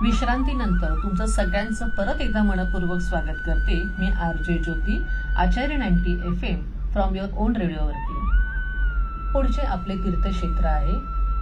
विश्रांतीनंतर तुमचं सगळ्यांचं परत एकदा मनपूर्वक स्वागत करते मी RJ Jyoti, Acharya 90 FM from your on रेडिओवरती। पुढचे आपले तीर्थक्षेत्र आहे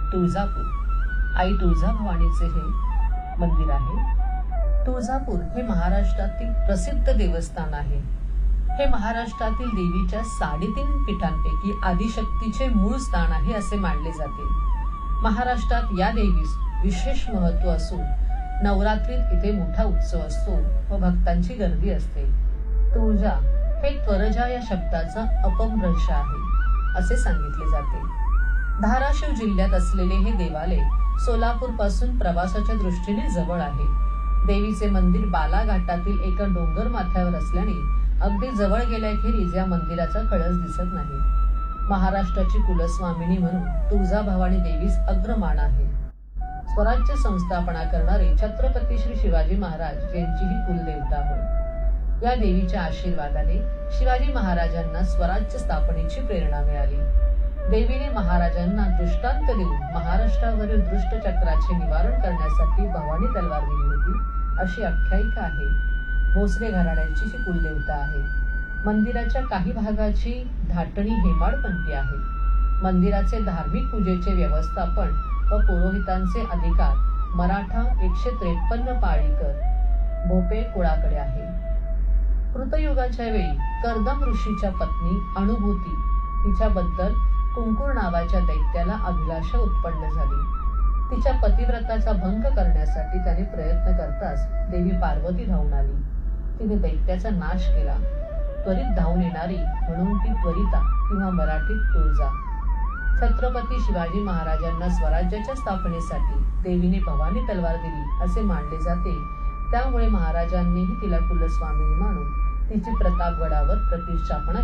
तुळजापूर। आई तुळजाभवानीचे हे मंदिर आहे। तुळजापूर हे महाराष्ट्रातील प्रसिद्ध देवस्थान आहे। हे महाराष्ट्रातील देवीच्या 3.5 पीठांपैकी आदिशक्तीचे मूळ स्थान आहे असे मानले जाते। महाराष्ट्रात या देवीस विशेष महत्त्व असून नवरात्रीत इथे मोठा उत्सव असतो व भक्तांची गर्दी असते। तुळजा हे त्वरजा या शब्दाचा अपभ्रंश आहे असे सांगितले जाते। धाराशिव जिल्ह्यात असलेले हे देवालय सोलापूर पासून प्रवासाच्या दृष्टीने जवळ आहे। देवीचे मंदिर बालाघाटातील एका डोंगर माथ्यावर असल्याने अगदी जवळ गेल्याखेरीज या मंदिराचा कळस दिसत नाही। महाराष्ट्राची कुलस्वामिनी म्हणून तुळजाभवानी देवीस अग्रमान आहे। स्वराज्य संस्थापना करणारे छत्रपती श्री शिवाजी महाराज यांची ही कुलदेवता होय। या देवीच्या आशीर्वादाने शिवाजी महाराजांना स्वराज्य स्थापनेची प्रेरणा मिळाली। देवीने महाराजांना दृष्टांत देऊन महाराष्ट्रावरील दुष्ट चक्राचे निवारण करण्यासाठी भवानी तलवार दिली होती अशी आख्यायिका आहे। भोसले घराण्याची ही कुलदेवता आहे। मंदिराच्या काही भागाची धाटणी हेमाडपंथी आहे। मंदिराचे धार्मिक पूजेचे व्यवस्थापन व पुरोहितांचे अधिकार मराठा 153 पाळीकर भोपे कुळाकडे आहे। कृतयुगाच्या वेळी कर्दम ऋषीच्या पत्नी अनुभूती तिच्याबद्दल कुंकुर नावाच्या दैत्याला अभिलाषा उत्पन्न झाली। तिच्या पतिव्रताचा भंग करण्यासाठी त्याने प्रयत्न करताच देवी पार्वती धावून आली। तिने दैत्याचा नाश केला। त्वरित धावून येणारी म्हणून ती त्वरिता किंवा मराठीत तुळजा। छत्रपती शिवाजी महाराजांना स्वराज्याच्या स्थापनेसाठी देवीने भवानी तलवार दिली असे मानले जाते। त्यामुळे महाराजांनीही तिला कुलस्वामिनी मानून तिची प्रतापगडावर प्रतिष्ठापना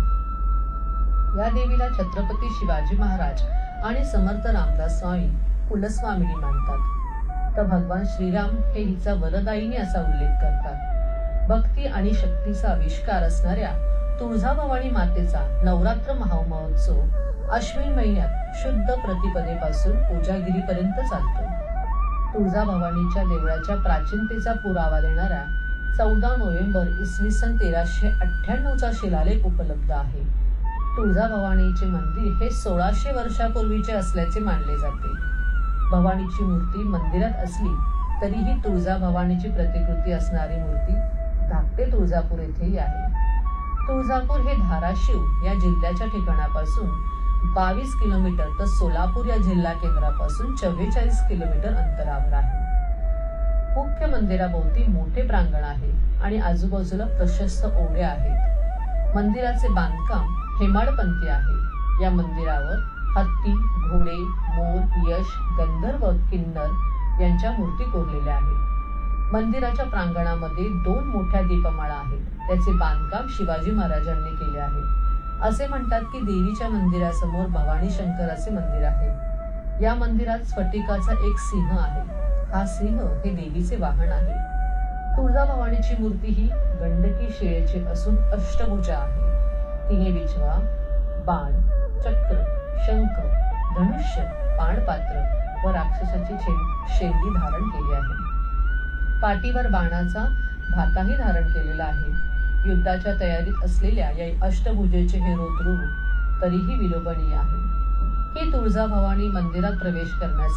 केली। या देवीला छत्रपती शिवाजी महाराज आणि समर्थ रामदास स्वामी कुलस्वामिनी मानतात, तर भगवान श्रीराम हे हिचा वरदायिनी असा उल्लेख करतात। भक्ती आणि शक्तीचा आविष्कार असणाऱ्या तुळजाभवानी मातेचा नवरात्र महामहोत्सव अश्विन महिन्यात शुद्ध प्रतिपदेपासून कोजागिरीपर्यंत चालतो। तुळजाभवानीच्या देवळाच्या प्राचीनतेचा पुरावा देणारा 14 नोव्हेंबर इसवी सन 1398चा शिलालेख उपलब्ध आहे। तुळजाभवानीचे मंदिर हे 1600 वर्षापूर्वीचे असल्याचे मानले जाते। भवानीची मूर्ती मंदिरात असली तरीही तुळजाभवानीची प्रतिकृती असणारी मूर्ती धाकटे तुळजापूर येथेही आहे। तुळजापूर हे धाराशिव या जिल्ह्याच्या ठिकाणापासून 22 किलोमीटर तर सोलापूर या जिल्हा केंद्रापासून 44 किलोमीटर अंतरावर आहे। मुख्य मंदिराभोवती मोठे प्रांगण आहे आणि आजूबाजूला प्रशस्त ओढ्या आहेत। मंदिराचे बांधकाम हेमाडपंथी आहे। या मंदिरावर हत्ती, घोडे, मोर, यश, गंधर्व, किन्नर यांच्या मूर्ती कोरलेल्या आहेत। मंदिराच्या प्रांगणामध्ये 2 मोठ्या दीपमाळा आहेत। त्याचे बांधकाम शिवाजी महाराजांनी केले आहे। असे म्हणतात की देवीच्या मंदिरासमोर भवानी शंकराचे मंदिर आहे। या मंदिरात स्फटिकाचा एक सिंह आहे। हा सिंह हे देवीचे वाहन आहे। तुळजाभवानीची मूर्ती ही गंडकी शिळेची असून अष्टभुजा आहे। तिने विछवा, बाण, चक्र, शंख, धनुष्य, पाणपात्र व राक्षसाची शेंडी धारण केली आहे। पाठीवर बाणाचा भाताही धारण केलेला आहे। युद्धाच्या तयारीत असलेल्या या अष्टभुजेचे हे रौद्र रूप तरीही विलोभनीय आहे। ही तुळजाभवानी मंदिरात प्रवेश करण्यासाठी